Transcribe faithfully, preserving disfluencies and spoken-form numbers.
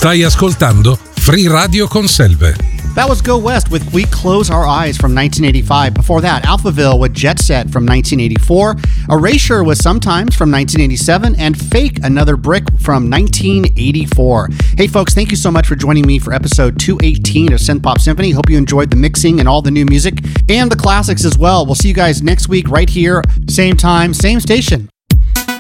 Stai ascoltando Free Radio Conselve. That was Go West with We Close Our Eyes from nineteen eighty-five. Before that, Alphaville with Jet Set from nineteen eighty-four. Erasure was Sometimes from nineteen eighty-seven. And Fake, Another Brick from nineteen eighty-four. Hey folks, thank you so much for joining me for episode two eighteen of Synth Pop Symphony. Hope you enjoyed the mixing and all the new music and the classics as well. We'll see you guys next week right here, same time, same station